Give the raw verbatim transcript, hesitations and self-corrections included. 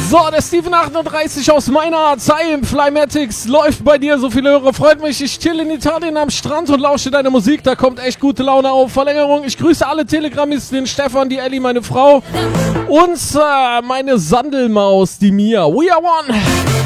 So, der Steven achtunddreißig aus meiner Zeit, Flymatics, läuft bei dir, so viele Hörer, freut mich. Ich chill in Italien am Strand und lausche deine Musik, da kommt echt gute Laune auf. Verlängerung, ich grüße alle Telegrammisten, den Stefan, die Elli, meine Frau und äh, meine Sandelmaus, die Mia. We are one!